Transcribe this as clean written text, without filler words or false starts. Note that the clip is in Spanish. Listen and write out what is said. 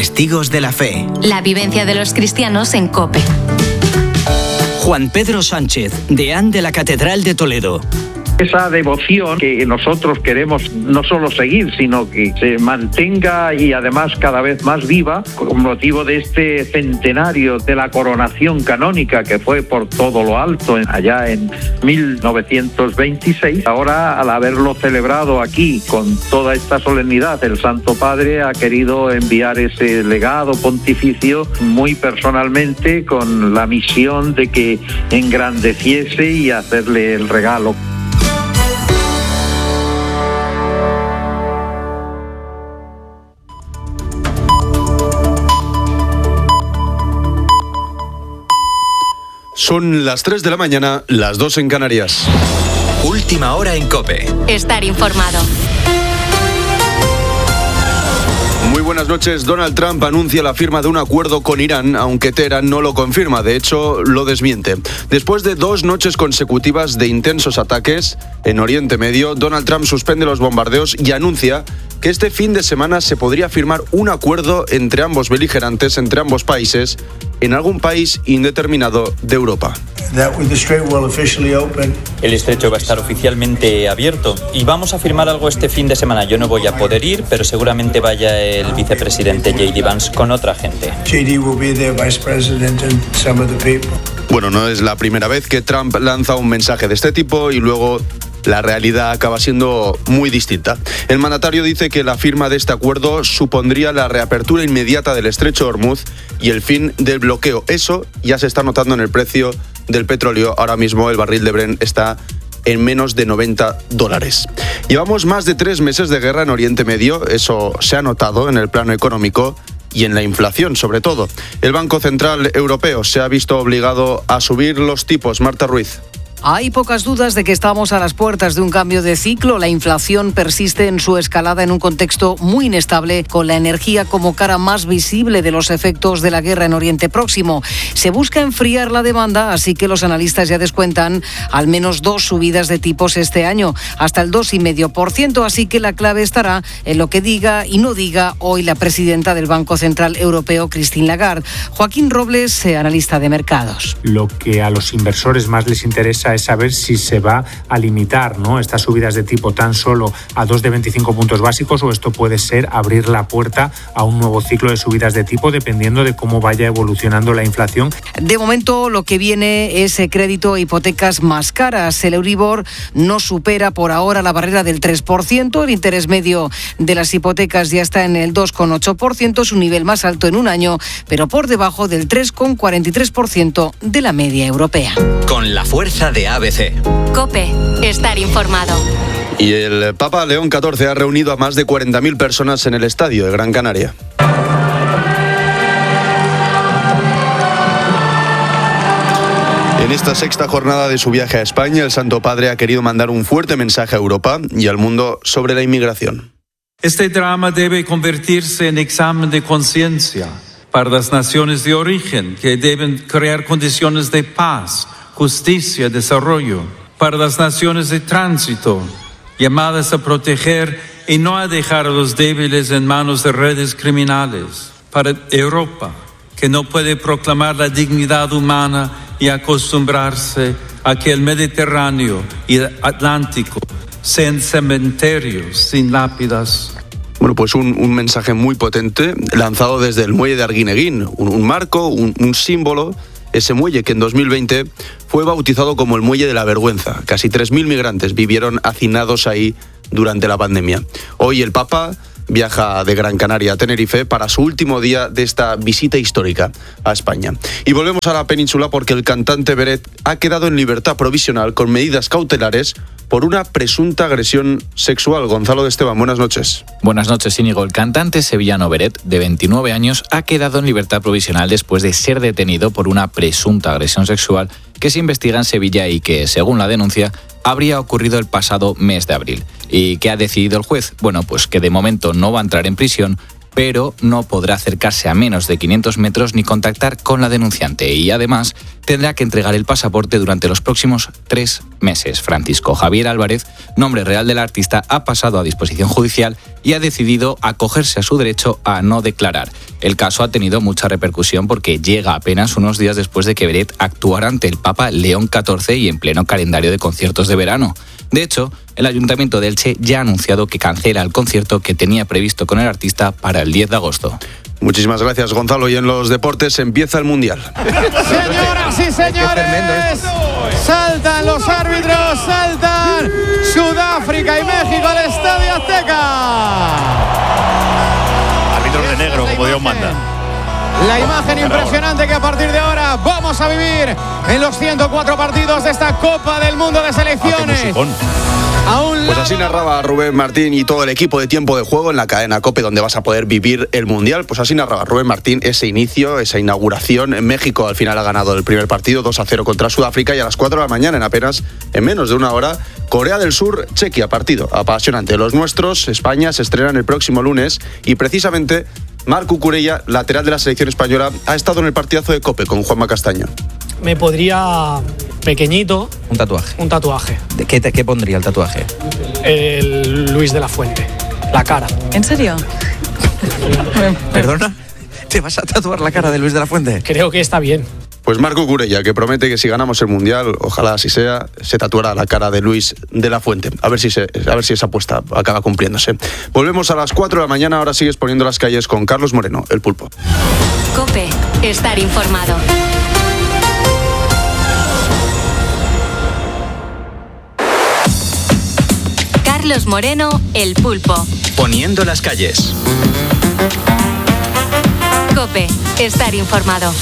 Testigos de la Fe. La vivencia de los cristianos en COPE. Juan Pedro Sánchez, deán de la Catedral de Toledo. Esa devoción que nosotros queremos no solo seguir, sino que se mantenga y además cada vez más viva con motivo de este centenario de la coronación canónica que fue por todo lo alto allá en 1926. Ahora, al haberlo celebrado aquí con toda esta solemnidad, el Santo Padre ha querido enviar ese legado pontificio muy personalmente con la misión de que engrandeciese y hacerle el regalo. Son las 3 de la mañana, las 2 en Canarias. Última hora en COPE. Estar informado. Muy buenas noches. Donald Trump anuncia la firma de un acuerdo con Irán, aunque Teherán no lo confirma, de hecho lo desmiente. Después de 2 noches consecutivas de intensos ataques en Oriente Medio, Donald Trump suspende los bombardeos y anuncia que este fin de semana se podría firmar un acuerdo entre ambos beligerantes, entre ambos países, en algún país indeterminado de Europa. El estrecho va a estar oficialmente abierto y vamos a firmar algo este fin de semana. Yo no voy a poder ir, pero seguramente vaya el vicepresidente J.D. Vance con otra gente. Bueno, no es la primera vez que Trump lanza un mensaje de este tipo y luego la realidad acaba siendo muy distinta. El mandatario dice que la firma de este acuerdo supondría la reapertura inmediata del estrecho de Hormuz y el fin del bloqueo. Eso ya se está notando en el precio del petróleo. Ahora mismo el barril de Brent está en menos de $90. Llevamos más de 3 meses de guerra en Oriente Medio. Eso se ha notado en el plano económico y en la inflación, sobre todo. El Banco Central Europeo se ha visto obligado a subir los tipos. Marta Ruiz. Hay pocas dudas de que estamos a las puertas de un cambio de ciclo. La inflación persiste en su escalada en un contexto muy inestable, con la energía como cara más visible de los efectos de la guerra en Oriente Próximo. Se busca enfriar la demanda, así que los analistas ya descuentan al menos 2 subidas de tipos este año, hasta el 2,5%. Así que la clave estará en lo que diga y no diga hoy la presidenta del Banco Central Europeo, Christine Lagarde. Joaquín Robles, analista de mercados. Lo que a los inversores más les interesa es saber si se va a limitar, ¿no?, estas subidas de tipo tan solo a 2 de 25 puntos básicos, o esto puede ser abrir la puerta a un nuevo ciclo de subidas de tipo dependiendo de cómo vaya evolucionando la inflación. De momento lo que viene es crédito e hipotecas más caras. El Euribor no supera por ahora la barrera del 3%. El interés medio de las hipotecas ya está en el 2,8%, su nivel más alto en un año, pero por debajo del 3,43% de la media europea. Con la fuerza de ABC. COPE. Estar informado. Y el Papa León XIV ha reunido a más de 40.000 personas en el estadio de Gran Canaria. En esta 6ª jornada de su viaje a España, el Santo Padre ha querido mandar un fuerte mensaje a Europa y al mundo sobre la inmigración. Este drama debe convertirse en examen de conciencia para las naciones de origen, que deben crear condiciones de paz, justicia y desarrollo. Para las naciones de tránsito, llamadas a proteger y no a dejar a los débiles en manos de redes criminales. Para Europa, que no puede proclamar la dignidad humana y acostumbrarse a que el Mediterráneo y el Atlántico sean cementerios sin lápidas. Bueno, pues un mensaje muy potente lanzado desde el muelle de Arguineguín, un marco, un símbolo. Ese muelle que en 2020 fue bautizado como el Muelle de la Vergüenza. Casi 3.000 migrantes vivieron hacinados ahí durante la pandemia. Hoy el Papa viaja de Gran Canaria a Tenerife para su último día de esta visita histórica a España. Y volvemos a la península porque el cantante Beret ha quedado en libertad provisional con medidas cautelares por una presunta agresión sexual. Gonzalo de Esteban, buenas noches. Buenas noches, Íñigo. El cantante sevillano Beret, de 29 años, ha quedado en libertad provisional después de ser detenido por una presunta agresión sexual que se investiga en Sevilla y que, según la denuncia, habría ocurrido el pasado mes de abril. ¿Y qué ha decidido el juez? Bueno, pues que de momento no va a entrar en prisión, pero no podrá acercarse a menos de 500 metros ni contactar con la denunciante y además tendrá que entregar el pasaporte durante los próximos 3 meses. Francisco Javier Álvarez, nombre real del artista, ha pasado a disposición judicial y ha decidido acogerse a su derecho a no declarar. El caso ha tenido mucha repercusión porque llega apenas unos días después de que Beret actuara ante el Papa León XIV y en pleno calendario de conciertos de verano. De hecho, el Ayuntamiento de Elche ya ha anunciado que cancela el concierto que tenía previsto con el artista para el 10 de agosto. Muchísimas gracias, Gonzalo. Y en los deportes empieza el Mundial. Señoras y señores, saltan los árbitros, saltan Sudáfrica y México al Estadio Azteca. Árbitros de negro, como Dios manda. La imagen impresionante que a partir de ahora vamos a vivir en los 104 partidos de esta Copa del Mundo de Selecciones. Pues así narraba Rubén Martín y todo el equipo de Tiempo de Juego en la cadena COPE, donde vas a poder vivir el Mundial. Pues así narraba Rubén Martín ese inicio, esa inauguración. En México al final ha ganado el primer partido 2-0 contra Sudáfrica y a las 4 de la mañana, en menos de una hora, Corea del Sur, Chequia, partido apasionante. Los nuestros, España, se estrenan el próximo lunes y precisamente Marc Cucurella, lateral de la selección española, ha estado en el partidazo de COPE con Juanma Castaño. Me podría pequeñito. Un tatuaje. Un tatuaje. ¿Qué pondría el tatuaje? El Luis de la Fuente. La cara. ¿En serio? ¿Perdona? ¿Te vas a tatuar la cara de Luis de la Fuente? Creo que está bien. Pues Marc Cucurella, que promete que si ganamos el Mundial, ojalá así sea, se tatuará la cara de Luis de la Fuente. A ver si esa apuesta acaba cumpliéndose. Volvemos a las 4 de la mañana, ahora sigues poniendo las calles con Carlos Moreno, el Pulpo. COPE, estar informado. Carlos Moreno, el Pulpo. Poniendo las calles. COPE, estar informado.